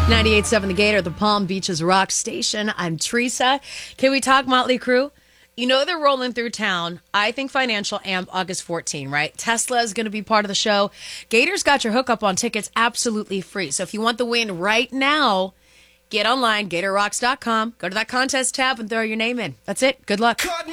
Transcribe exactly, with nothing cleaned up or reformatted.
ninety-eight point seven The Gator, the Palm Beaches Rock Station. I'm Teresa. Can we talk Motley Crue? You know they're rolling through town. I think Financial Amp August fourteenth, right? Tesla is going to be part of the show. Gator's got your hookup on tickets absolutely free. So if you want the win right now, get online, gator rocks dot com. Go to that contest tab and throw your name in. That's it. Good luck.